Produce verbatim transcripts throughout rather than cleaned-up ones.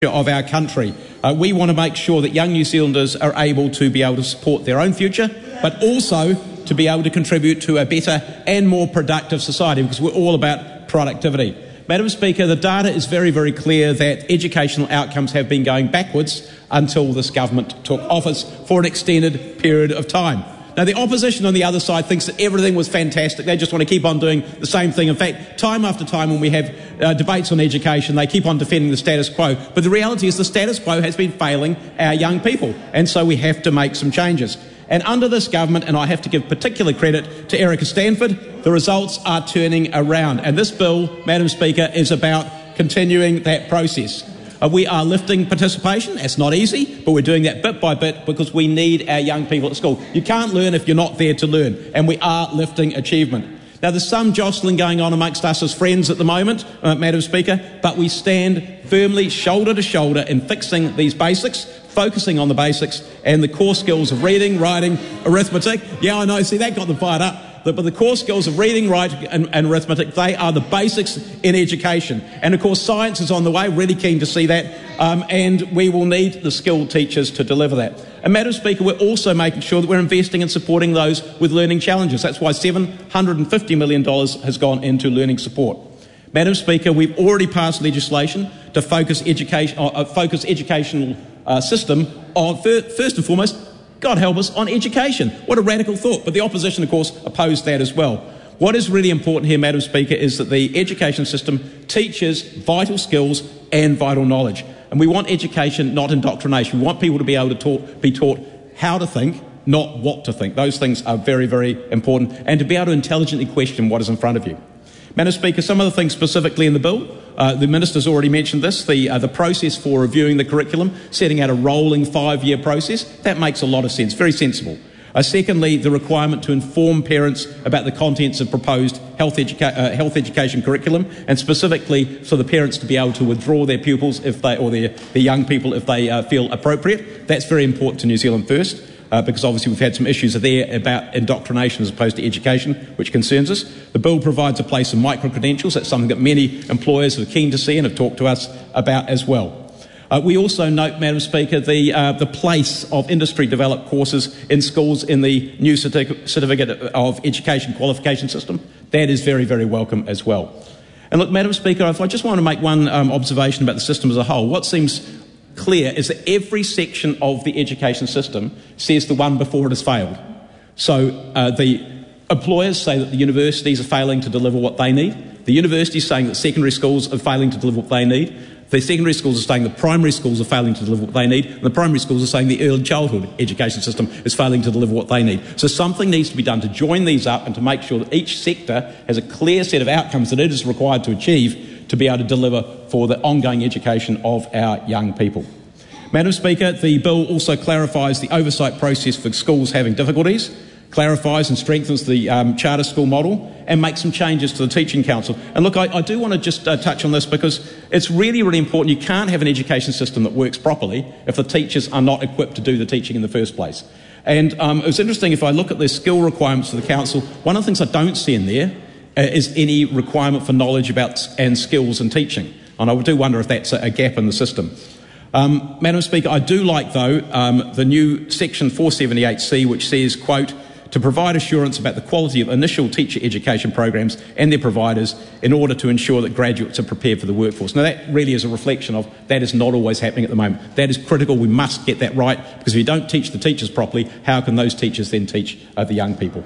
of our country. Uh, we want to make sure that young New Zealanders are able to be able to support their own future, but also to be able to contribute to a better and more productive society, because we're all about productivity. Madam Speaker, the data is very, very clear that educational outcomes have been going backwards until this government took office for an extended period of time. Now, the opposition on the other side thinks that everything was fantastic. They just want to keep on doing the same thing. In fact, time after time when we have uh, debates on education, they keep on defending the status quo. But the reality is the status quo has been failing our young people, and so we have to make some changes. And under this government, and I have to give particular credit to Erica Stanford, the results are turning around. And this bill, Madam Speaker, is about continuing that process. Uh, we are lifting participation. It's not easy, but we're doing that bit by bit because we need our young people at school. You can't learn if you're not there to learn, and we are lifting achievement. Now, there's some jostling going on amongst us as friends at the moment, uh, Madam Speaker, but we stand firmly shoulder to shoulder in fixing these basics, focusing on the basics and the core skills of reading, writing, arithmetic. Yeah, I know, see, that got them fired up. But the core skills of reading, writing and, and arithmetic, they are the basics in education. And of course, science is on the way, really keen to see that, um, and we will need the skilled teachers to deliver that. And Madam Speaker, we're also making sure that we're investing and supporting those with learning challenges. That's why seven hundred fifty million dollars has gone into learning support. Madam Speaker, we've already passed legislation to focus education, uh, focus educational uh, system on, first and foremost, God help us, on education. What a radical thought. But the opposition, of course, opposed that as well. What is really important here, Madam Speaker, is that the education system teaches vital skills and vital knowledge. And we want education, not indoctrination. We want people to be able to talk, be taught how to think, not what to think. Those things are very, very important. And to be able to intelligently question what is in front of you. Madam Speaker, some of the things specifically in the bill, uh, the Minister's already mentioned this, the, uh, the process for reviewing the curriculum, setting out a rolling five-year process, that makes a lot of sense, very sensible. Uh, secondly, the requirement to inform parents about the contents of proposed health, educa- uh, health education curriculum, and specifically for the parents to be able to withdraw their pupils if they, or their, their young people if they uh, feel appropriate. That's very important to New Zealand First. Uh, because obviously we've had some issues there about indoctrination as opposed to education, which concerns us. The bill provides a place for micro-credentials. That's something that many employers are keen to see and have talked to us about as well. Uh, we also note, Madam Speaker, the, uh, the place of industry-developed courses in schools in the new certi- Certificate of Education qualification system. That is very, very welcome as well. And look, Madam Speaker, if I just want to make one um, observation about the system as a whole, what seems clear is that every section of the education system says the one before it has failed. So uh, the employers say that the universities are failing to deliver what they need. The universities saying that secondary schools are failing to deliver what they need. The secondary schools are saying the primary schools are failing to deliver what they need. And the primary schools are saying the early childhood education system is failing to deliver what they need. So something needs to be done to join these up and to make sure that each sector has a clear set of outcomes that it is required to achieve to be able to deliver for the ongoing education of our young people. Madam Speaker, the bill also clarifies the oversight process for schools having difficulties, clarifies and strengthens the um, charter school model, and makes some changes to the Teaching Council. And look, I, I do want to just uh, touch on this because it's really, really important. You can't have an education system that works properly if the teachers are not equipped to do the teaching in the first place. And um, it was interesting, if I look at the skill requirements for the Council, one of the things I don't see in there uh, is any requirement for knowledge about and skills in teaching. And I do wonder if that's a, a gap in the system. Um, Madam Speaker, I do like, though, um, the new section four seventy-eight C, which says, quote, to provide assurance about the quality of initial teacher education programs and their providers in order to ensure that graduates are prepared for the workforce. Now, that really is a reflection of that is not always happening at the moment. That is critical. We must get that right, because if you don't teach the teachers properly, how can those teachers then teach uh, the young people?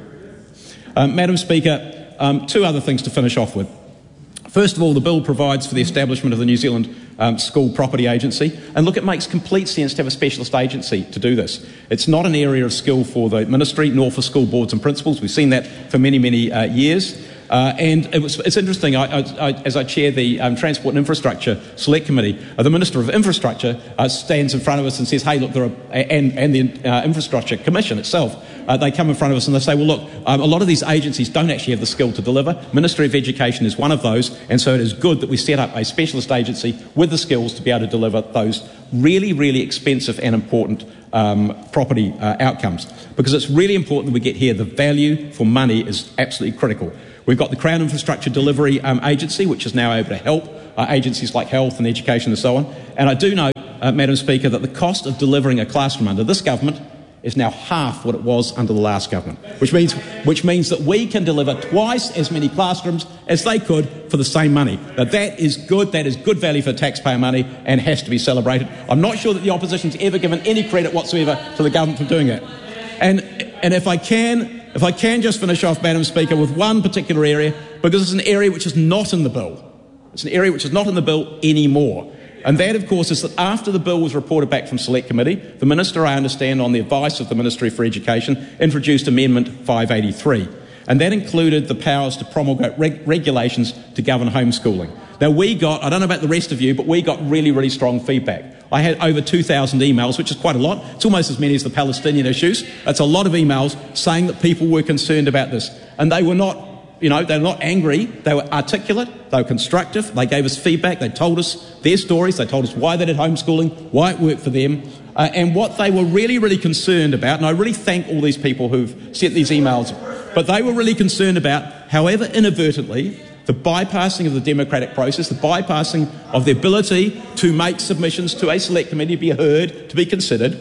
Um, Madam Speaker, um, two other things to finish off with. First of all, the bill provides for the establishment of the New Zealand um, School Property Agency. And look, it makes complete sense to have a specialist agency to do this. It's not an area of skill for the ministry, nor for school boards and principals. We've seen that for many, many uh, years. Uh, and it was, it's interesting, I, I, I, as I chair the um, Transport and Infrastructure Select Committee, uh, the Minister of Infrastructure uh, stands in front of us and says, hey, look, there are, and, and the uh, Infrastructure Commission itself, uh, they come in front of us and they say, well, look, um, a lot of these agencies don't actually have the skill to deliver. Ministry of Education is one of those, and so it is good that we set up a specialist agency with the skills to be able to deliver those really, really expensive and important um, property uh, outcomes. Because it's really important that we get here. The value for money is absolutely critical. We've got the Crown Infrastructure Delivery um, Agency, which is now able to help uh, agencies like health and education and so on. And I do know, uh, Madam Speaker, that the cost of delivering a classroom under this government is now half what it was under the last government, which means which means that we can deliver twice as many classrooms as they could for the same money. Now that is good, that is good value for taxpayer money and has to be celebrated. I'm not sure that the opposition's ever given any credit whatsoever to the government for doing it. And and if I can if I can just finish off, Madam Speaker, with one particular area, because it's an area which is not in the bill. It's an area which is not in the bill anymore. And that, of course, is that after the bill was reported back from Select Committee, the Minister, I understand, on the advice of the Ministry for Education, introduced Amendment five eighty-three. And that included the powers to promulgate reg- regulations to govern homeschooling. Now, we got, I don't know about the rest of you, but we got really, really strong feedback. I had over two thousand emails, which is quite a lot. It's almost as many as the Palestinian issues. It's a lot of emails saying that people were concerned about this. And they were not You know, they're not angry, they were articulate, they were constructive, they gave us feedback, they told us their stories, they told us why they did homeschooling, why it worked for them, uh, and what they were really, really concerned about, and I really thank all these people who've sent these emails, but they were really concerned about, however inadvertently, the bypassing of the democratic process, the bypassing of the ability to make submissions to a select committee, to be heard, to be considered,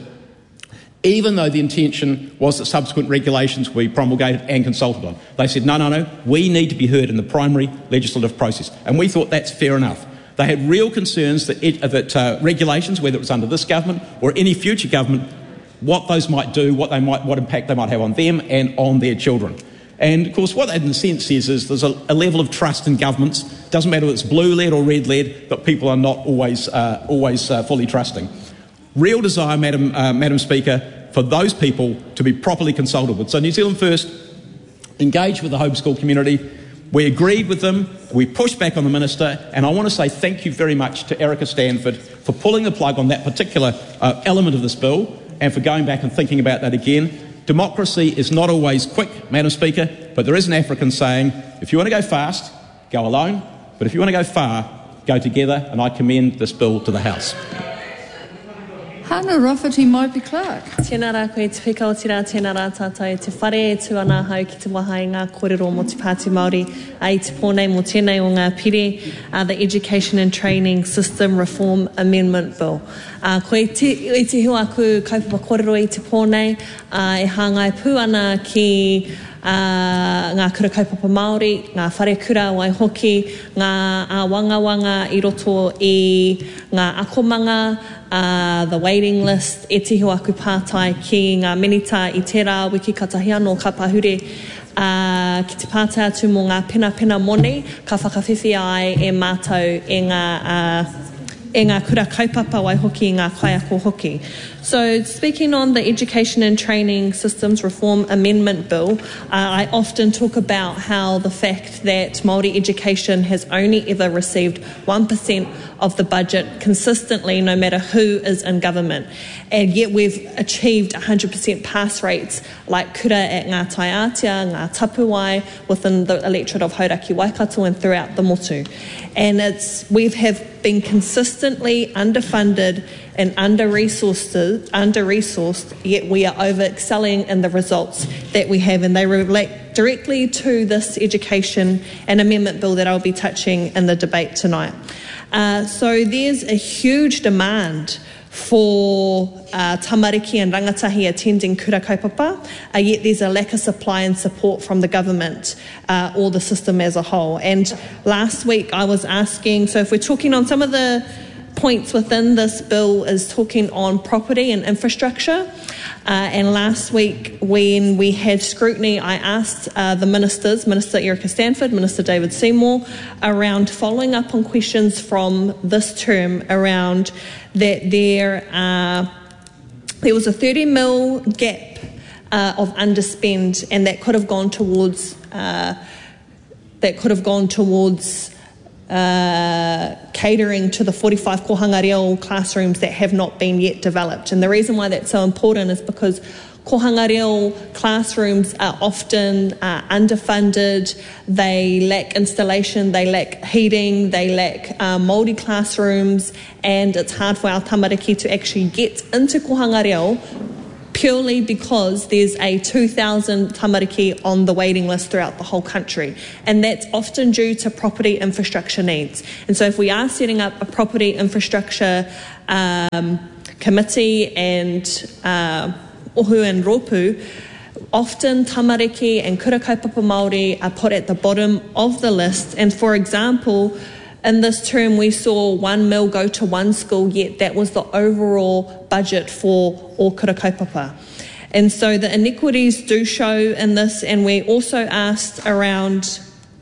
even though the intention was that subsequent regulations be promulgated and consulted on. They said, no, no, no, we need to be heard in the primary legislative process. And we thought that's fair enough. They had real concerns that, it, that uh, regulations, whether it was under this government or any future government, what those might do, what they might, what impact they might have on them and on their children. And, of course, what that in a sense says is there's a, a level of trust in governments. It doesn't matter whether it's blue-led or red-led, but people are not always, uh, always uh, fully trusting. Real desire, Madam, uh, Madam Speaker, for those people to be properly consulted with. So New Zealand First engaged with the homeschool community. We agreed with them. We pushed back on the Minister. And I want to say thank you very much to Erica Stanford for pulling the plug on that particular uh, element of this bill and for going back and thinking about that again. Democracy is not always quick, Madam Speaker, but there is an African saying, if you want to go fast, go alone. But if you want to go far, go together. And I commend this bill to the House. Hannah Rafferty Moby Clark. Tēnā rā koe te whika o tira, tēnā rā tātou e te whare e tu ana hau ki te waha i ngā kōrero mo te Pāti Māori a i te pōnei mo tēnei o ngā pire, uh, the Education and Training System Reform Amendment Bill. Uh, koe te, e te hiu aku kaupapa kōrero i te pōnei, uh, e hāngai pū ana ki Uh, ngā kura kaupapa Māori, ngā whare kura wai hoki, ngā uh, wanga wanga i roto i ngā akomanga, uh, the waiting list, e te hiu aku pātai ki ngā menita i tērā wiki katahi anō ka pahure, uh, ki te pātai atu mō ngā pena pena mone, ka whakawhiwhi ai e mātou e ngā, uh, e ngā kura kaupapa wai hoki i ngā kaiako hoki. So, speaking on the Education and Training Systems Reform Amendment Bill, uh, I often talk about how the fact that Māori education has only ever received one percent of the budget consistently, no matter who is in government. And yet we've achieved one hundred percent pass rates like kura at Ngā Tai Atia, Ngā Tapuwai, within the electorate of Hauraki Waikato and throughout the motu. And it's, we have been consistently underfunded and under-resourced, under-resourced, yet we are over-excelling in the results that we have, and they relate directly to this education and amendment bill that I'll be touching in the debate tonight. Uh, so there's a huge demand for uh, tamariki and rangatahi attending kura kaupapa, uh, yet there's a lack of supply and support from the government uh, or the system as a whole. And last week I was asking, so if we're talking on some of the points within this bill is talking on property and infrastructure. Uh, and last week when we had scrutiny, I asked uh, the ministers, Minister Erica Stanford, Minister David Seymour, around following up on questions from this term around that there, uh, there was a thirty mil gap uh, of underspend, and that could have gone towards uh, that could have gone towards Uh, catering to the forty-five kohanga reo classrooms that have not been yet developed. And the reason why that's so important is because kohanga reo classrooms are often uh, underfunded, they lack installation, they lack heating, they lack uh, Māori classrooms, and it's hard for our tamariki to actually get into kohanga reo purely because there's a two thousand tamariki on the waiting list throughout the whole country. And that's often due to property infrastructure needs. And so if we are setting up a property infrastructure um, committee and uh, ohu and ropu, often tamariki and kura kaupapa Māori are put at the bottom of the list. And for example, in this term we saw one mil go to one school, yet that was the overall budget for all kura kaupapa. And so the inequities do show in this, and we also asked around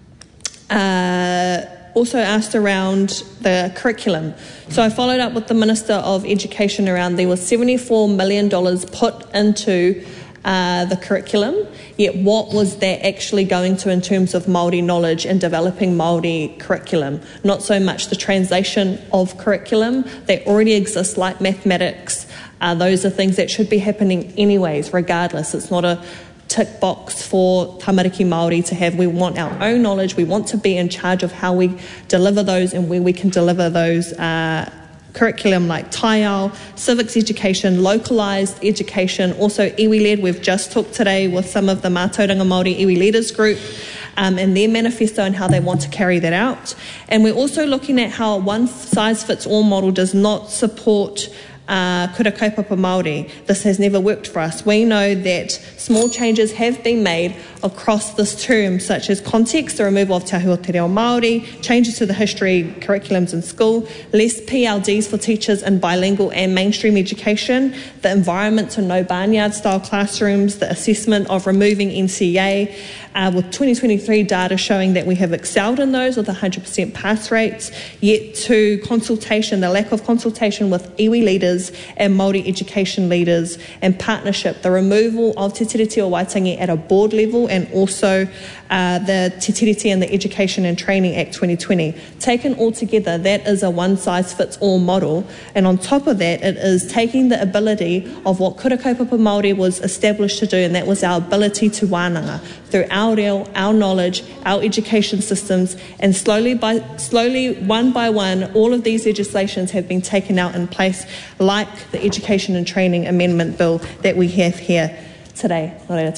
uh, also asked around the curriculum. So I followed up with the Minister of Education around there was seventy-four million dollars put into Uh, the curriculum, yet what was that actually going to in terms of Māori knowledge and developing Māori curriculum? Not so much the translation of curriculum that already exists, like mathematics. Uh, those are things that should be happening anyways, regardless. It's not a tick box for tamariki Māori to have. We want our own knowledge. We want to be in charge of how we deliver those and where we can deliver those uh, curriculum like taiao, civics education, localised education, also iwi-led. We've just talked today with some of the Mātauranga Māori iwi leaders group um, and their manifesto and how they want to carry that out. And we're also looking at how a one-size-fits-all model does not support Uh, kura kaupapa Māori. This has never worked for us. We know that small changes have been made across this term, such as context, the removal of Te Ahua Te Reo Māori, changes to the history curriculums in school, less P L Ds for teachers in bilingual and mainstream education, the environment to no barnyard style classrooms, the assessment of removing N C A, uh, with twenty twenty-three data showing that we have excelled in those with one hundred percent pass rates, yet to consultation, the lack of consultation with iwi leaders and Māori education leaders and partnership, the removal of Te Tiriti o Waitangi at a board level, and also uh, the Te Tiriti and the Education and Training Act twenty twenty. Taken all together, that is a one-size-fits-all model, and on top of that, it is taking the ability of what Kura Kaupapa Māori was established to do, and that was our ability to wānanga through our reo, our knowledge, our education systems, and slowly by slowly, one by one, all of these legislations have been taken out in place, like the Education and Training Amendment Bill that we have here today.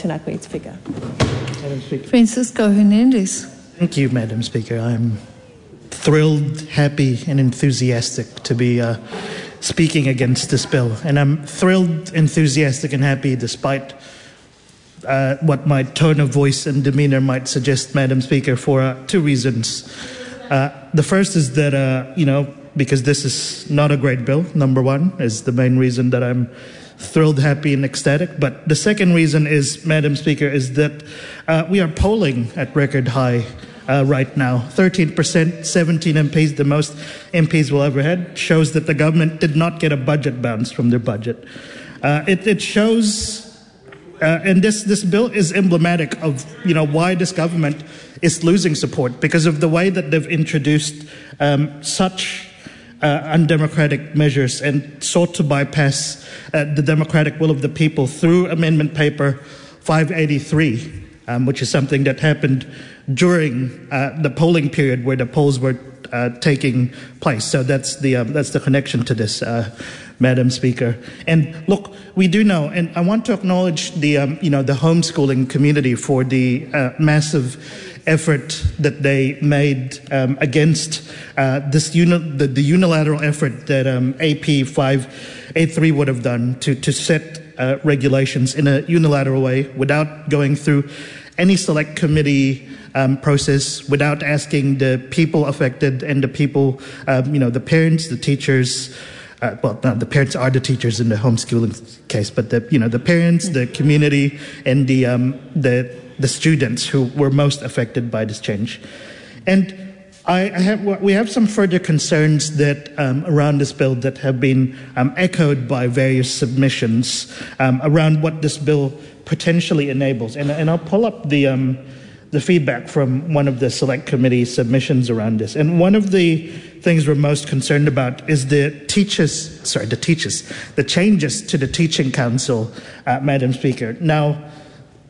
Francisco Hernandez. Thank you, Madam Speaker. I'm thrilled, happy, and enthusiastic to be uh, speaking against this bill. And I'm thrilled, enthusiastic, and happy despite uh, what my tone of voice and demeanor might suggest, Madam Speaker, for uh, two reasons. Uh, the first is that, uh, you know, because this is not a great bill, number one, is the main reason that I'm thrilled, happy, and ecstatic. But the second reason is, Madam Speaker, is that uh, we are polling at record high uh, right now. thirteen percent, seventeen M Ps, the most M Ps we'll ever had, shows that the government did not get a budget bounce from their budget. Uh, it, it shows, uh, and this, this bill is emblematic of, you know, why this government is losing support, because of the way that they've introduced um, such Uh, undemocratic measures and sought to bypass uh, the democratic will of the people through Amendment Paper five eighty-three, um, which is something that happened during uh, the polling period where the polls were uh, taking place. So that's the uh, that's the connection to this, uh, Madam Speaker. And look, we do know, and I want to acknowledge the um, you know the homeschooling community for the uh, massive effort that they made um, against uh, this uni the, the unilateral effort that um, A P five eighty-three would have done to, to set uh, regulations in a unilateral way without going through any select committee um, process, without asking the people affected and the people, um, you know, the parents, the teachers. Uh, well, no, the parents are the teachers in the homeschooling case, but the you know the parents, the community, and the um, the the students who were most affected by this change. And I, I have, we have some further concerns that um, around this bill that have been um, echoed by various submissions um, around what this bill potentially enables. And, and I'll pull up the, um, the feedback from one of the select committee submissions around this. And one of the things we're most concerned about is the teachers, sorry, the teachers, the changes to the Teaching Council, uh, Madam Speaker. Now,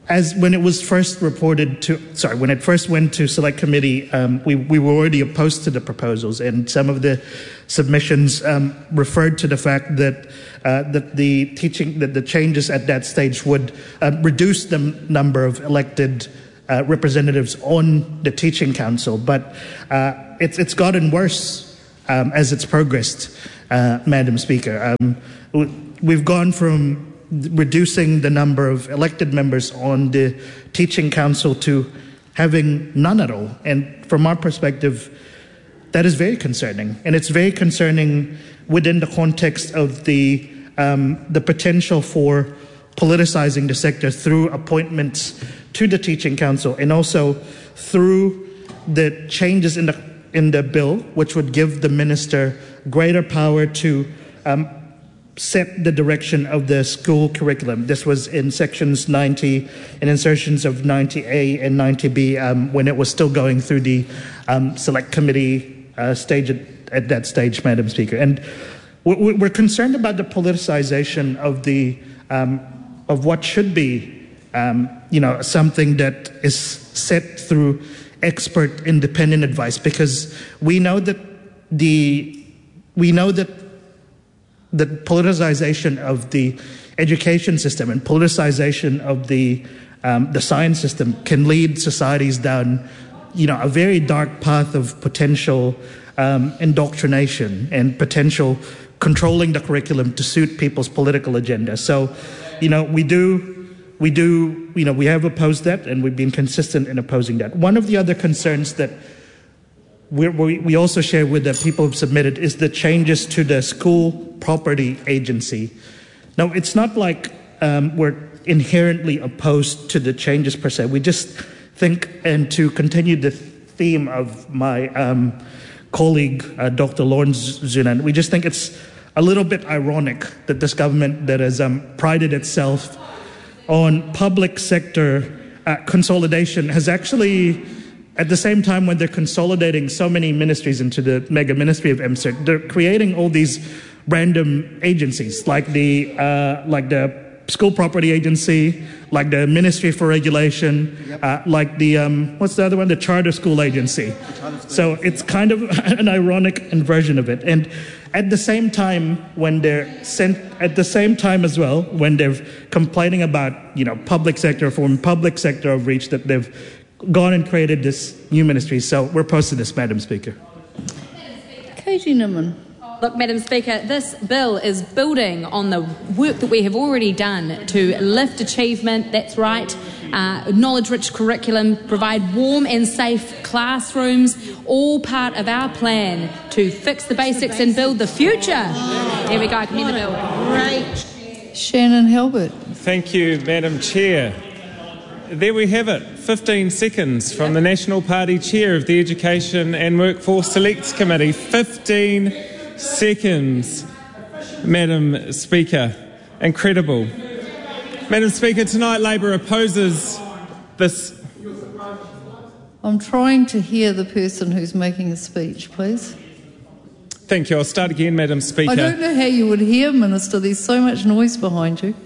as when it was first reported to, sorry, when it first went to select committee, um, we, we were already opposed to the proposals, and some of the submissions um, referred to the fact that uh, that the teaching, that the changes at that stage would uh, reduce the number of elected uh, representatives on the teaching council. But uh, it's it's gotten worse um, as it's progressed, uh, Madam Speaker. Um, we've gone from reducing the number of elected members on the teaching council to having none at all. And from our perspective, that is very concerning. And it's very concerning within the context of the, um, the potential for politicizing the sector through appointments to the teaching council, and also through the changes in the, in the bill, which would give the minister greater power to um, set the direction of the school curriculum. This was in sections ninety and insertions of ninety A and ninety B um, when it was still going through the um, select committee uh, stage at, at that stage, Madam Speaker. And we're concerned about the politicization of the um, of what should be, um, you know, something that is set through expert independent advice, because we know that the we know that the politicization of the education system and politicization of the um, the science system can lead societies down, you know, a very dark path of potential um, indoctrination and potential controlling the curriculum to suit people's political agenda. So, you know, we do, we do, you know, we have opposed that, and we've been consistent in opposing that. One of the other concerns that We're, we also share with the people who've submitted is the changes to the school property agency. Now, it's not like um, we're inherently opposed to the changes per se. We just think, and to continue the theme of my um, colleague, uh, Doctor Lawrence Zunan, we just think it's a little bit ironic that this government that has um, prided itself on public sector uh, consolidation has actually, at the same time when they're consolidating so many ministries into the mega ministry of M C E R T, they're creating all these random agencies, like the uh, like the school property agency, like the Ministry for Regulation, uh, like the um, what's the other one, the charter school agency. So it's kind of an ironic inversion of it. And at the same time, when they're sent, at the same time as well, when they're complaining about, you know, public sector reform, public sector overreach, that they've gone and created this new ministry. So we're opposed to this, Madam Speaker. Katie Nimmin. Look, Madam Speaker, this bill is building on the work that we have already done to lift achievement, that's right, uh, knowledge-rich curriculum, provide warm and safe classrooms, all part of our plan to fix the basics and build the future. There we go, I commend the bill. Great. Shannon Halbert. Thank you, Madam Chair. There we have it, fifteen seconds from the National Party Chair of the Education and Workforce Select Committee. fifteen seconds, Madam Speaker. Incredible. Madam Speaker, tonight Labor opposes this. I'm trying to hear the person who's making a speech, please. Thank you. I'll start again, Madam Speaker. I don't know how you would hear, Minister. There's so much noise behind you.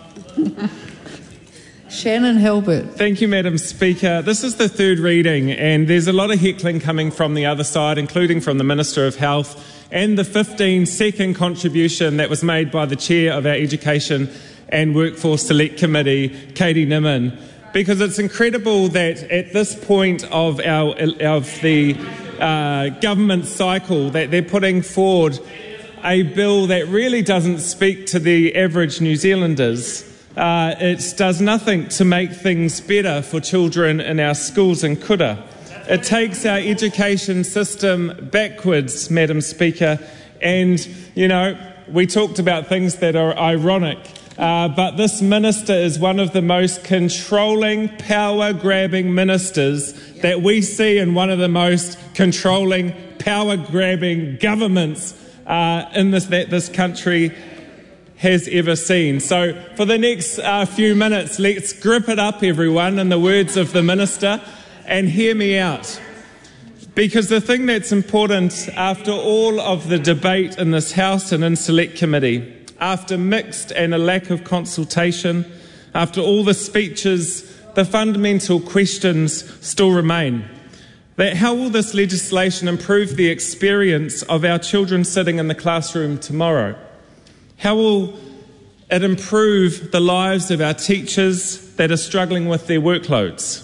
Shannon Halbert. Thank you, Madam Speaker. This is the third reading, and there's a lot of heckling coming from the other side, including from the Minister of Health, and the fifteen second contribution that was made by the Chair of our Education and Workforce Select Committee, Katie Nimmin, because it's incredible that at this point of our of the uh, government cycle that they're putting forward a bill that really doesn't speak to the average New Zealanders. Uh, it does nothing to make things better for children in our schools in Kura. It takes our education system backwards, Madam Speaker, and, you know, we talked about things that are ironic, uh, but this minister is one of the most controlling, power-grabbing ministers that we see in one of the most controlling, power-grabbing governments uh, in this that this country has ever seen. So for the next uh, few minutes, let's grip it up, everyone, in the words of the Minister, and hear me out. Because the thing that's important after all of the debate in this House and in Select Committee, after mixed and a lack of consultation, after all the speeches the fundamental questions still remain. That how will this legislation improve the experience of our children sitting in the classroom tomorrow? How will it improve the lives of our teachers that are struggling with their workloads?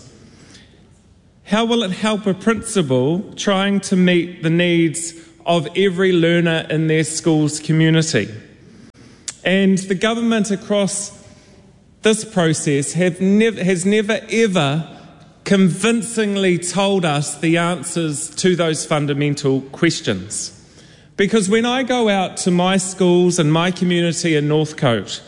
How will it help a principal trying to meet the needs of every learner in their school's community? And the government across this process have nev- has never ever convincingly told us the answers to those fundamental questions. Because when I go out to my schools and my community in Northcote,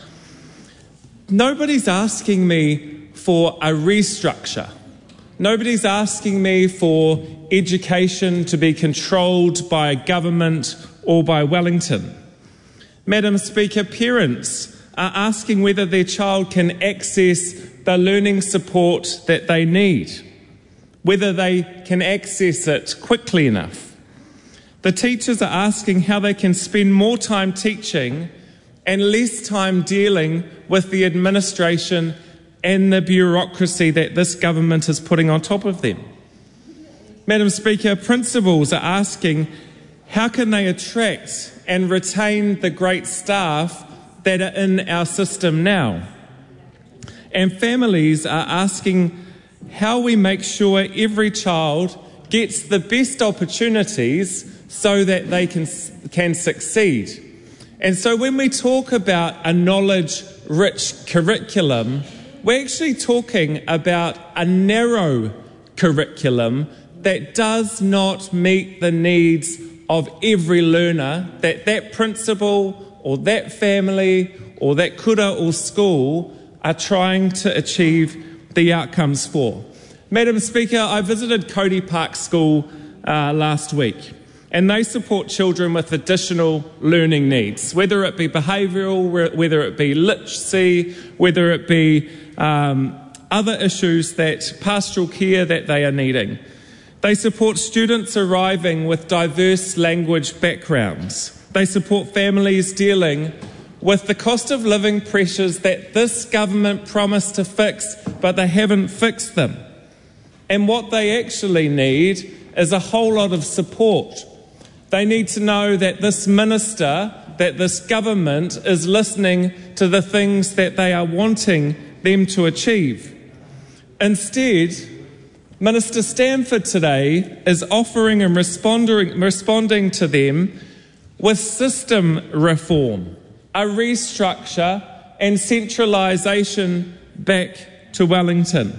nobody's asking me for a restructure. Nobody's asking me for education to be controlled by government or by Wellington. Madam Speaker, parents are asking whether their child can access the learning support that they need, whether they can access it quickly enough. The teachers are asking how they can spend more time teaching and less time dealing with the administration and the bureaucracy that this government is putting on top of them. Madam Speaker, principals are asking how can they attract and retain the great staff that are in our system now. And families are asking how we make sure every child gets the best opportunities so that they can, can succeed. And so when we talk about a knowledge-rich curriculum, we're actually talking about a narrow curriculum that does not meet the needs of every learner that that principal or that family or that kura or school are trying to achieve the outcomes for. Madam Speaker, I visited Cody Park School uh, last week, and they support children with additional learning needs, whether it be behavioural, whether it be literacy, whether it be um, other issues that pastoral care that they are needing. They support students arriving with diverse language backgrounds. They support families dealing with the cost of living pressures that this government promised to fix, but they haven't fixed them. And what they actually need is a whole lot of support. They need to know that this minister, that this government is listening to the things that they are wanting them to achieve. Instead, Minister Stamford today is offering and responding, responding to them with system reform, a restructure and centralisation back to Wellington.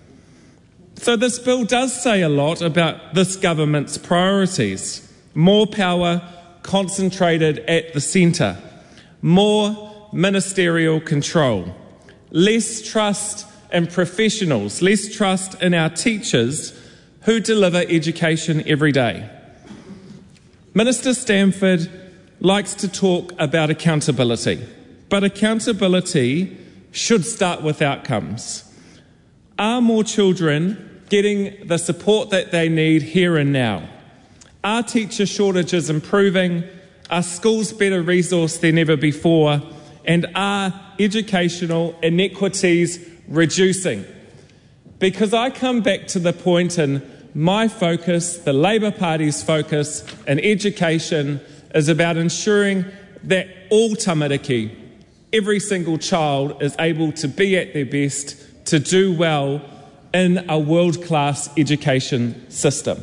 So this bill does say a lot about this government's priorities. More power concentrated at the centre, more ministerial control, less trust in professionals, less trust in our teachers who deliver education every day. Minister Stamford likes to talk about accountability, but accountability should start with outcomes. Are more children getting the support that they need here and now? Are teacher shortages improving? Are schools better resourced than ever before? And are educational inequities reducing? Because I come back to the point in my focus, the Labour Party's focus in education is about ensuring that all tamariki, every single child, is able to be at their best, to do well in a world-class education system.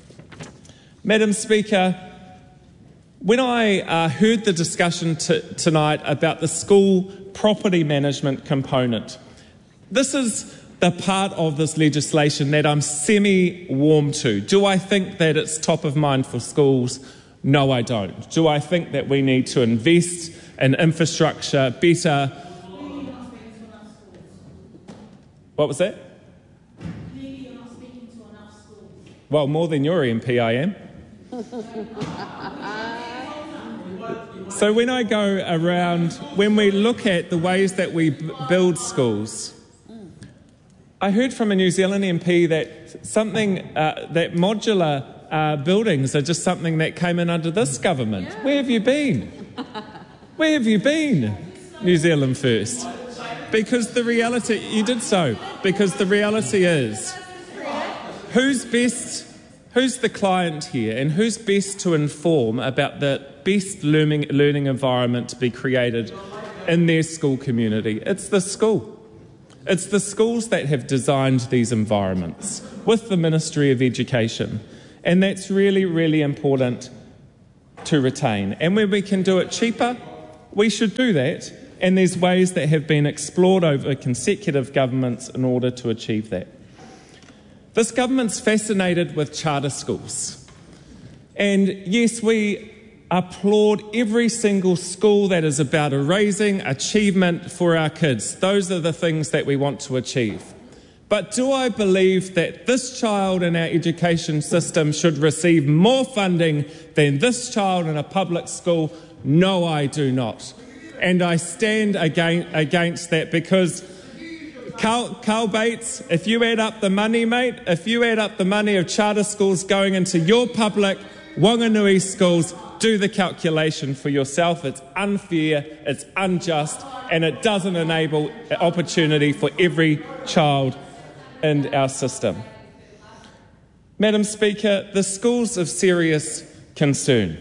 Madam Speaker, when I uh, heard the discussion t- tonight about the school property management component, this is the part of this legislation that I'm semi-warm to. Do I think that it's top of mind for schools? No, I don't. Do I think that we need to invest in infrastructure better? What was that? Well, more than your M P, I am. So when I go around, when we look at the ways that we b- build schools, I heard from a New Zealand M P that something uh, that modular uh, buildings are just something that came in under this government. Yeah. Where have you been? Where have you been, New Zealand First? Because the reality, you did so, because the reality is, who's best, who's the client here, and who's best to inform about the best learning, learning environment to be created in their school community? It's the school. It's the schools that have designed these environments with the Ministry of Education. And that's really, really important to retain. And when we can do it cheaper, we should do that. And there's ways that have been explored over consecutive governments in order to achieve that. This government's fascinated with charter schools. And yes, we applaud every single school that is about raising achievement for our kids. Those are the things that we want to achieve. But do I believe that this child in our education system should receive more funding than this child in a public school? No, I do not. And I stand against, against that because Carl, Carl Bates, if you add up the money, mate, if you add up the money of charter schools going into your public Wanganui schools, do the calculation for yourself. It's unfair, it's unjust, and it doesn't enable opportunity for every child in our system. Madam Speaker, the school's of serious concern.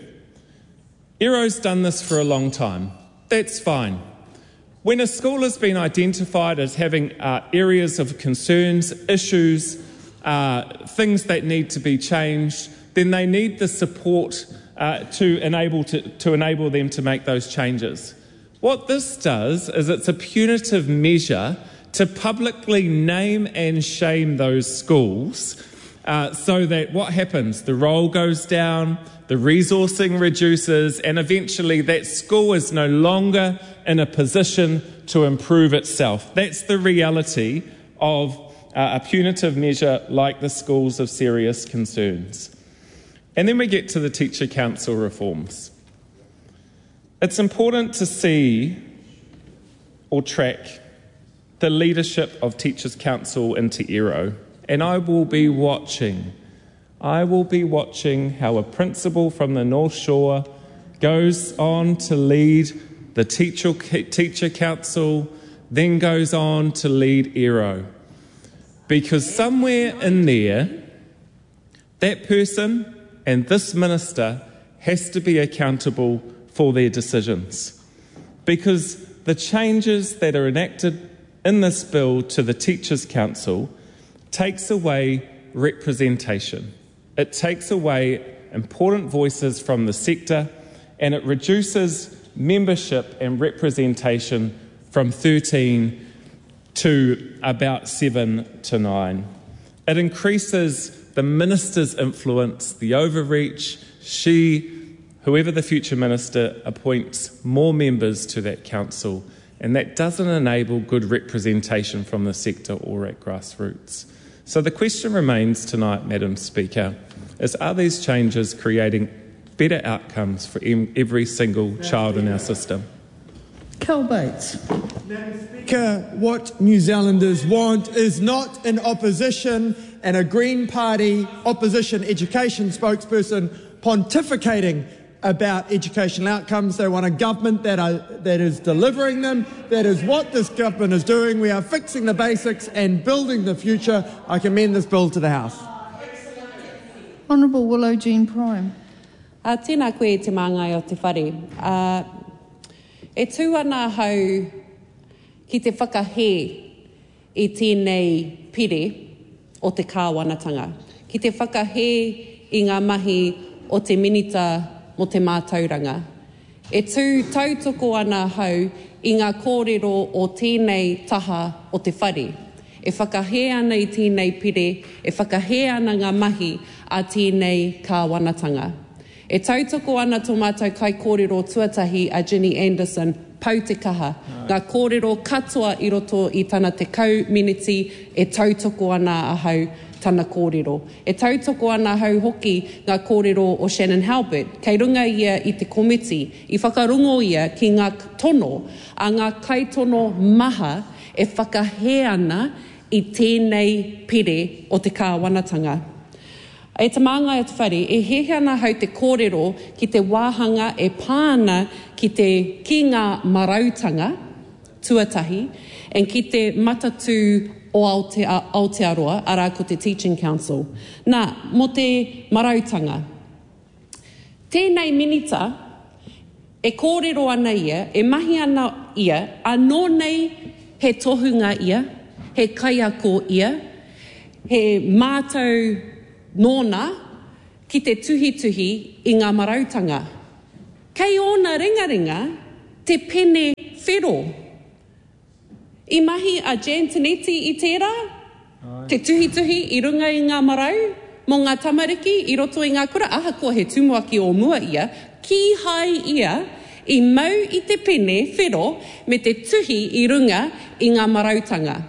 Ero's done this for a long time. That's fine. When a school has been identified as having uh, areas of concerns, issues, uh, things that need to be changed, then they need the support uh, to enable to, to enable them to make those changes. What this does is it's a punitive measure to publicly name and shame those schools uh, so that what happens? The roll goes down, the resourcing reduces, and eventually that school is no longer in a position to improve itself. That's the reality of uh, a punitive measure like the schools of serious concerns. And then we get to the Teacher Council reforms. It's important to see or track the leadership of Teachers Council into Ero, and I will be watching. I will be watching how a principal from the North Shore goes on to lead the teacher, teacher Council, then goes on to lead Ero. Because somewhere in there, that person and this minister has to be accountable for their decisions. Because the changes that are enacted in this bill to the Teachers Council takes away representation. It takes away important voices from the sector, and it reduces membership and representation from thirteen to about seven to nine. It increases the minister's influence, the overreach. She, whoever the future minister, appoints more members to that council, and that doesn't enable good representation from the sector or at grassroots. So the question remains tonight, Madam Speaker, is are these changes creating better outcomes for every single child in our system? Carl Bates. Madam Speaker, what New Zealanders want is not an opposition and a Green Party opposition education spokesperson pontificating about educational outcomes. They want a government that, are, that is delivering them. That is what this government is doing. We are fixing the basics and building the future. I commend this bill to the House. Honourable Willow Jean Prime. Uh, tēnā koe te māngai o te whare. Uh, e tū ana hau ki te whakahe i tēnei pire o te kāwanatanga. Ki te whakahe i ngā mahi o te minita mo te mātauranga. E tū tautoko ana hau i ngā kōrero o tēnei taha o te whare. E whakahe ana i tēnei pire, e whakahe ana ngā mahi a tēnei kāwanatanga. E tautoko ana tō mātou kai kōrero tuatahi a Ginny Anderson, Pau te kaha. Ngā kōrero katoa i roto i tana te community, e tautoko ana a hau tana kōrero. E tautoko ana hau hoki ngā kōrero o Shannon Halbert, kei runga ia i te komiti, i whakarungo ia ki ngā tono, a ngā kaitono maha e whakahe ana i tēnei pire o te kāwanatanga. E te māngai o te whare, e hehe ana hau te kōrero ki te wāhanga e pāna ki te ki ngā marautanga, tuatahi, and ki te matatu o Aote, Aotearoa, ara ko te Teaching Council. Nā, mo te marautanga. Tēnei minita, e kōrero ana ia, e mahi ana ia, anō nei he tohunga ia, he kaiako ia, he mātou nōna ki te tuhi tuhi i ngā marautanga. Kei ona ringa ringa te pene whero. I mahi a Jan Tineti i tērā, te tuhi tuhi i runga i ngā marau, mō ngā tamariki i roto i ngā kura, aha ko he tumuaki o mua ia, ki hai ia i mau i te pene whero me te tuhi i runga i ngā marautanga.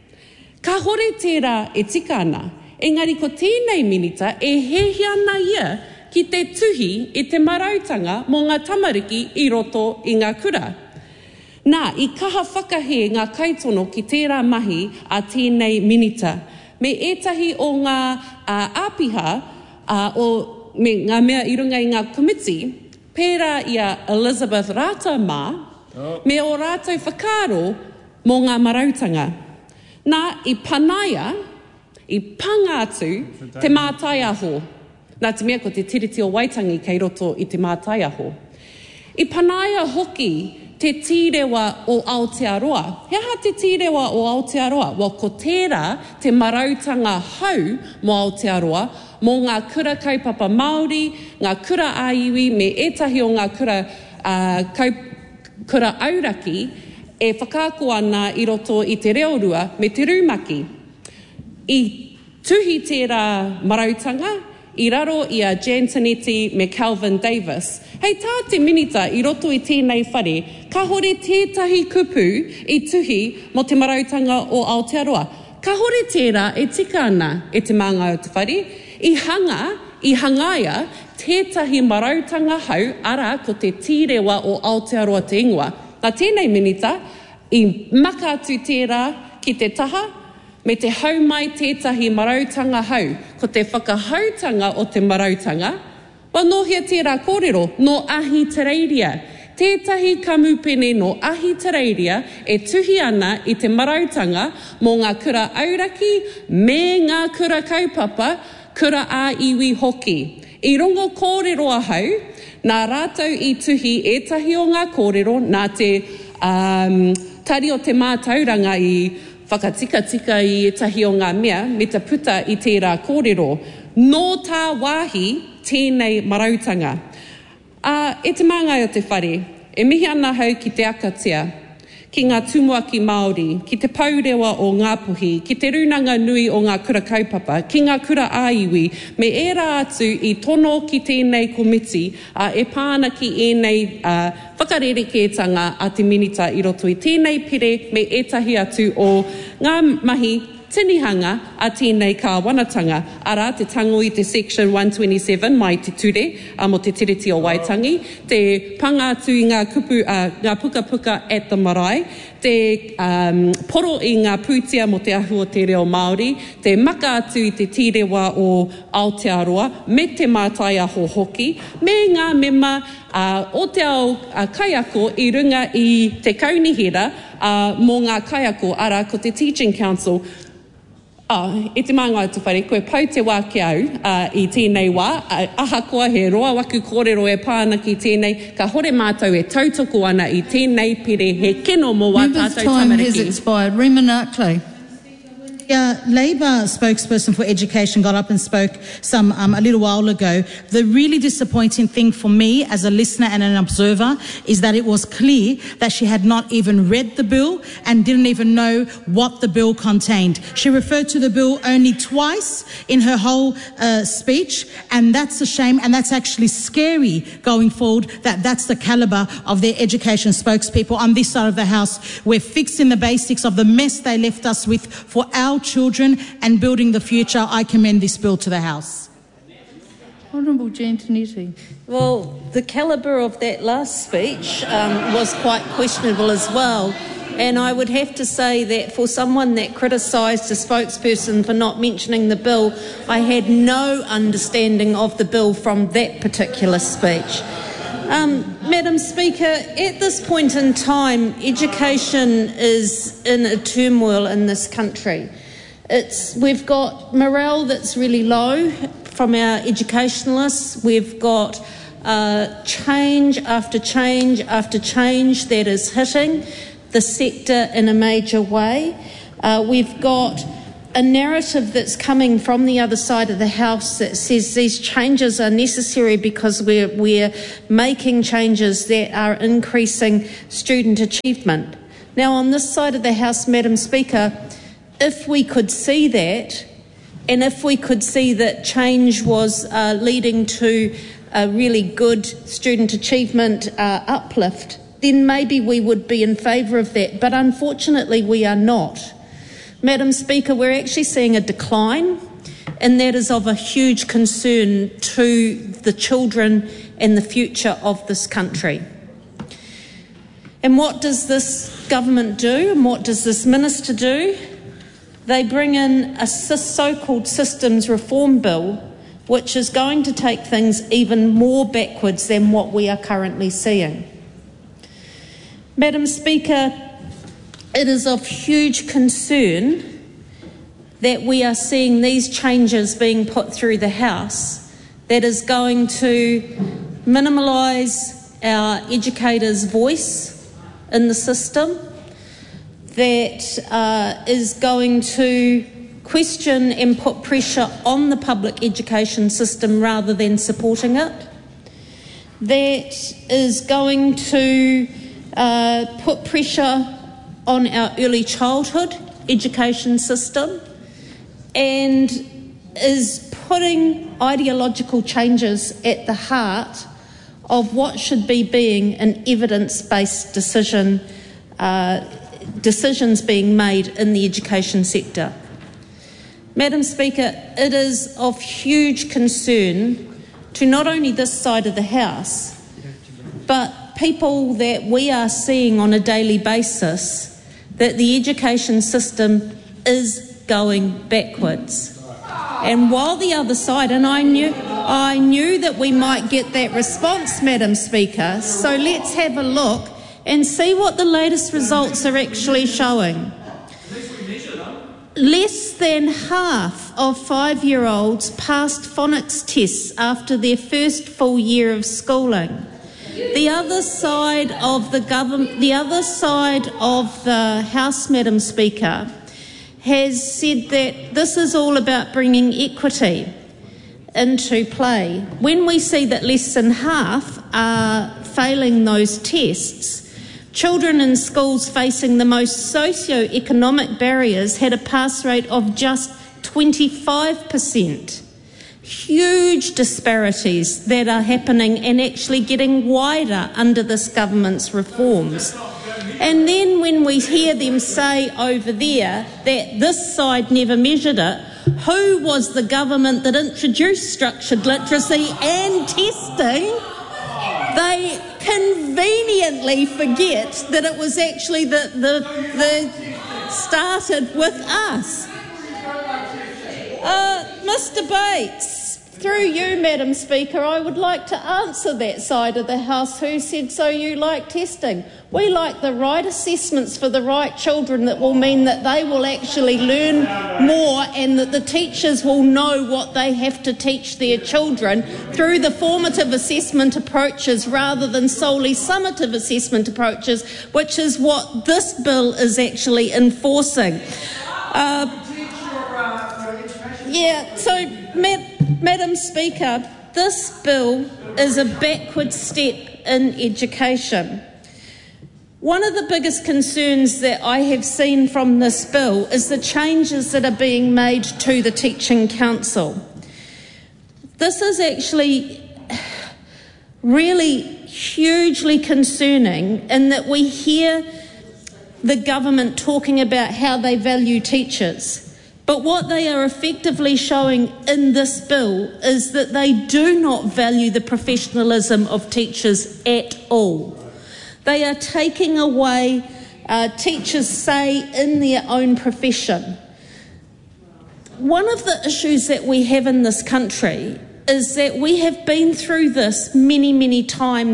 Ka hore tērā e tika ana, engari ko tēnei minita e hehi ana ia ki te tuhi i te marautanga mō ngā tamariki i roto i ngā kura. Nā, i kaha whakahe ngā kaitono ki tērā mahi a tēnei minita. Me etahi o ngā uh, āpiha uh, o me ngā mea i runga i ngā komiti, pērā ia Elizabeth Rata mā, oh. me o rātou whakaro mō ngā marautanga. Nā, i panaia, i panga atu te mātai aho. Nā te mea ko te tiriti o Waitangi kei roto i te mātai aho. I panaia hoki te tīrewa o Aotearoa. He aha te tīrewa o Aotearoa? Wa ko tērā te marautanga hau mo Aotearoa, mō ngā kura kaupapa Māori, ngā kura āiwi, me etahi o ngā kura, uh, kaup, kura auraki, e whakaako ana i roto i te reorua me te rūmaki. I tuhi tērā marautanga, i raro i a Jan Tineti me Calvin Davis. Hei tā te minita i roto i tēnei whare, ka hore tētahi kupu i tuhi mo te marautanga o Aotearoa. Ka hore tērā e tika ana e te māngai o te whare, i hanga, i hangaia tētahi marautanga hau ara ko te tīrewa o Aotearoa te ingoa. Nā tēnei minita, i maka atu tērā ki te taha, me te haumai tētahi marautanga hau, ko te whakahautanga o te marautanga, wa nohia tērā kōrero, no ahi tereiria. Tētahi kamupene no ahi tereiria e tuhi ana i te marautanga mō ngā kura auraki me ngā kura kaupapa, kura a iwi hoki. I rongo kōrero a hau, nā rātou i tuhi etahi o ngā kōrero, nā te um, tari o te mātauranga i whakatika tika i etahi o ngā mea, me te puta i tērā kōrero. Nō tā wāhi tēnei marautanga. Uh, e te māngai o te whare, e mihi ana hau ki te akatia, ki ngā tumuaki Māori, ki te paurewa o Ngāpuhi, ki te runanga nui o ngā kura kaupapa, ki ngā kura āiwi, me e rā atu i tono ki tēnei komiti, uh, e pāna ki ēnei uh, whakarerekētanga a te minita i roto i tēnei pere me etahi atu o ngā mahi tinihanga a tēnei kāwanatanga. Ara, te tango i te section one twenty-seven mai te ture, a mo te tiriti o Waitangi, te panga atu i ngā kupu, uh, ngā puka puka at the marae, te um, poro i ngā pūtia mo te ahu o te reo Māori, te maka atu i te tīrewa o Aotearoa, me te mātai aho hoki, me ngā mema uh, o te ao uh, kaiako i runga i te kaunihera uh, mō ngā kaiako ara ko te Teaching Council. Ah, e te māngai te whare, koe pau te wā ki au uh, i tēnei wā, uh, ahakoa he roa waku kōrero e pāna ki tēnei, ka hore mātou e tautoko ana i tēnei pere he keno mō wā tātou tamariki. Member's time has expired. Rima Narkley. The Labor spokesperson for education got up and spoke some um, a little while ago. The really disappointing thing for me as a listener and an observer is that it was clear that she had not even read the bill and didn't even know what the bill contained. She referred to the bill only twice in her whole uh, speech, and that's a shame, and that's actually scary going forward, that that's the calibre of their education spokespeople on this side of the House. We're fixing the basics of the mess they left us with for our children and building the future. I commend this bill to the House. Honourable Jan Tineti. Well, the calibre of that last speech um, was quite questionable as well. And I would have to say that for someone that criticised a spokesperson for not mentioning the bill, I had no understanding of the bill from that particular speech. Um, Madam Speaker, at this point in time, education is in a turmoil in this country. It's, we've got morale that's really low from our educationalists. We've got uh, change after change after change that is hitting the sector in a major way. Uh, we've got a narrative that's coming from the other side of the House that says these changes are necessary because we're, we're making changes that are increasing student achievement. Now, on this side of the House, Madam Speaker, if we could see that, and if we could see that change was uh, leading to a really good student achievement uh, uplift, then maybe we would be in favour of that. But unfortunately, we are not. Madam Speaker, we're actually seeing a decline, and that is of a huge concern to the children and the future of this country. And what does this government do, and what does this minister do? They bring in a so-called systems reform bill, which is going to take things even more backwards than what we are currently seeing. Madam Speaker, it is of huge concern that we are seeing these changes being put through the House that is going to minimalise our educators' voice in the system, that uh, is going to question and put pressure on the public education system rather than supporting it, that is going to uh, put pressure on our early childhood education system, and is putting ideological changes at the heart of what should be being an evidence-based decision, uh, decisions being made in the education sector. Madam Speaker, it is of huge concern to not only this side of the House, but people that we are seeing on a daily basis, that the education system is going backwards. And while the other side, and I knew, I knew that we might get that response, Madam Speaker, so let's have a look and see what the latest results are actually showing. Less than half of five-year-olds passed phonics tests after their first full year of schooling. The other side of the government, the other side of the House, Madam Speaker, has said that this is all about bringing equity into play. When we see that less than half are failing those tests, children in schools facing the most socio-economic barriers had a pass rate of just twenty-five percent. Huge disparities that are happening and actually getting wider under this government's reforms. And then when we hear them say over there that this side never measured it, who was the government that introduced structured literacy and testing? They conveniently forget that it was actually the, the, the started with us. Uh, Mister Bates, through you, Madam Speaker, I would like to answer that side of the House who said, so you like testing. We like the right assessments for the right children that will mean that they will actually learn more and that the teachers will know what they have to teach their children through the formative assessment approaches rather than solely summative assessment approaches, which is what this bill is actually enforcing. Uh, Yeah, so, Mad- Madam Speaker, this bill is a backward step in education. One of the biggest concerns that I have seen from this bill is the changes that are being made to the Teaching Council. This is actually really hugely concerning in that we hear the government talking about how they value teachers. But what they are effectively showing in this bill is that they do not value the professionalism of teachers at all. They are taking away uh, teachers' say in their own profession. One of the issues that we have in this country is that we have been through this many, many times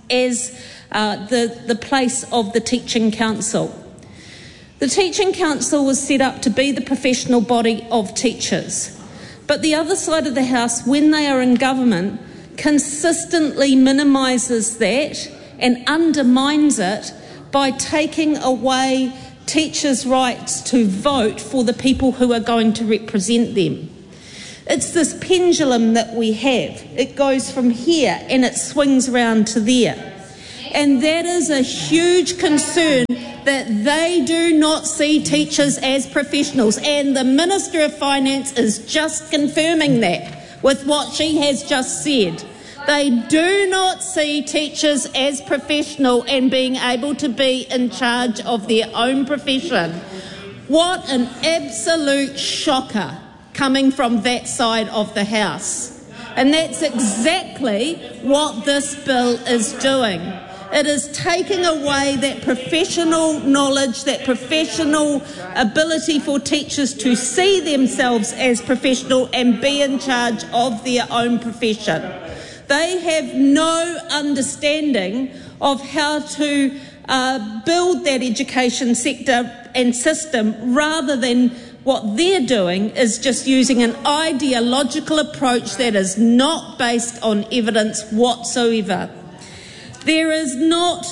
as uh, the, the place of the Teaching Council. The Teaching Council was set up to be the professional body of teachers, but the other side of the house, when they are in government, consistently minimises that and undermines it by taking away teachers' rights to vote for the people who are going to represent them. It's this pendulum that we have. It goes from here and it swings around to there. And that is a huge concern, that they do not see teachers as professionals. And the Minister of Finance is just confirming that with what she has just said. They do not see teachers as professional and being able to be in charge of their own profession. What an absolute shocker coming from that side of the House. And that's exactly what this bill is doing. It is taking away that professional knowledge, that professional ability for teachers to see themselves as professional and be in charge of their own profession. They have no understanding of how to uh, build that education sector and system, rather than what they're doing is just using an ideological approach that is not based on evidence whatsoever. There is not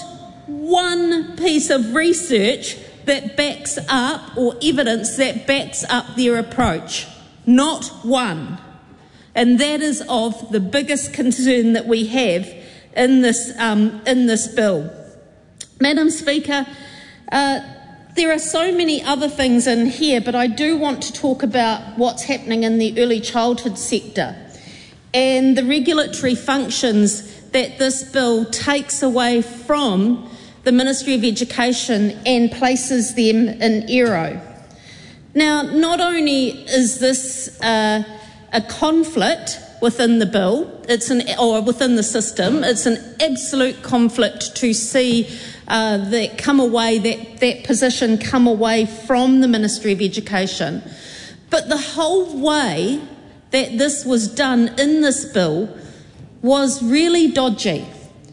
one piece of research that backs up, or evidence that backs up their approach. Not one. And that is of the biggest concern that we have in this, um, in this bill. Madam Speaker, uh, there are so many other things in here, but I do want to talk about what's happening in the early childhood sector and the regulatory functions that this bill takes away from the Ministry of Education and places them in Aero. Now, not only is this uh, a conflict within the bill, it's an, or within the system, it's an absolute conflict to see uh, that come away, that, that position come away from the Ministry of Education. But the whole way that this was done in this bill was really dodgy.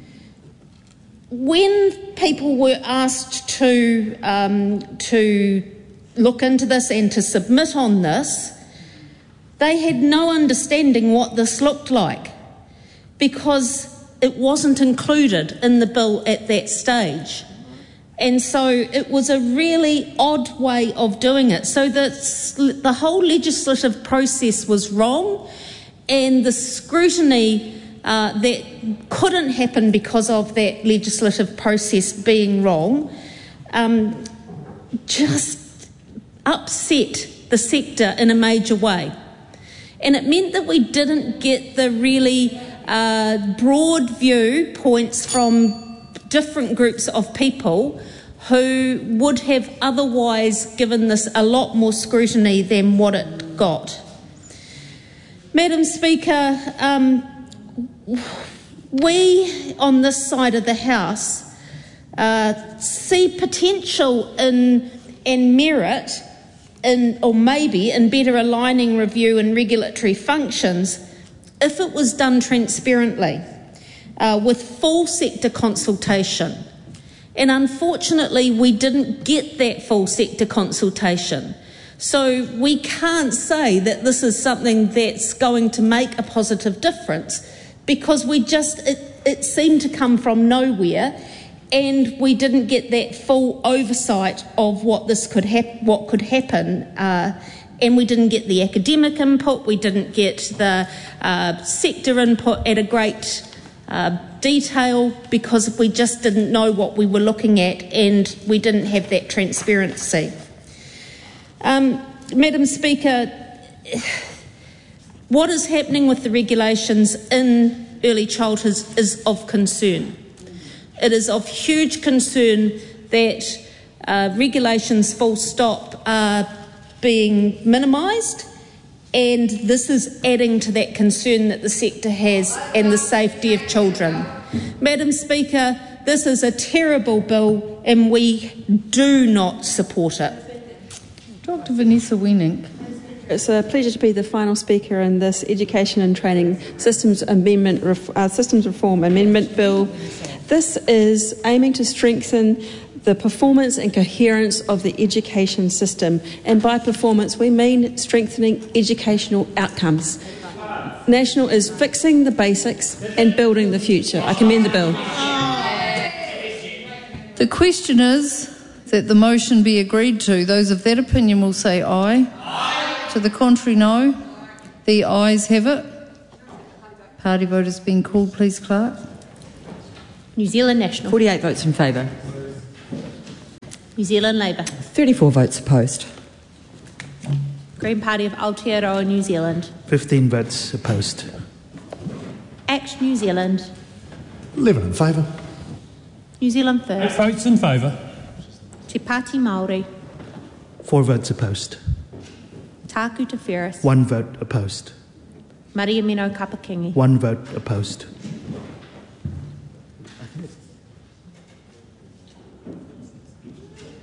When people were asked to, um, to look into this and to submit on this, they had no understanding what this looked like, because it wasn't included in the bill at that stage. And so it was a really odd way of doing it. So the, the whole legislative process was wrong, and the scrutiny Uh, that couldn't happen because of that legislative process being wrong um, just upset the sector in a major way. And it meant that we didn't get the really uh, broad view points from different groups of people who would have otherwise given this a lot more scrutiny than what it got. Madam Speaker, um, we on this side of the House uh, see potential in and merit in, or maybe in better aligning review and regulatory functions if it was done transparently uh, with full sector consultation. And unfortunately, we didn't get that full sector consultation. So we can't say that this is something that's going to make a positive difference, because we just, it, it seemed to come from nowhere, and we didn't get that full oversight of what this could hap- what could happen, uh, and we didn't get the academic input, we didn't get the uh, sector input at a great uh, detail, because we just didn't know what we were looking at, and we didn't have that transparency. Um, Madam Speaker, what is happening with the regulations in early childhood is of concern. It is of huge concern that uh, regulations full stop are being minimised, and this is adding to that concern that the sector has and the safety of children. Madam Speaker, this is a terrible bill and we do not support it. Doctor Vanessa Weenink. It's a pleasure to be the final speaker in this Education and Training Systems Amendment, uh, Systems Reform Amendment Bill. This is aiming to strengthen the performance and coherence of the education system. And by performance, we mean strengthening educational outcomes. National is fixing the basics and building the future. I commend the bill. The question is that the motion be agreed to. Those of that opinion will say aye. Aye. To the contrary, no. The ayes have it. Party vote has been called, please, Clerk. New Zealand National. forty-eight votes in favour. New Zealand Labour. thirty-four votes opposed. Green Party of Aotearoa New Zealand. fifteen votes opposed. Act New Zealand. eleven in favour. New Zealand First. Votes in favour. Te Pāti Māori. Four votes opposed. Tāku Te Whereas. One vote opposed. Maria Mino Kapakingi. One vote opposed.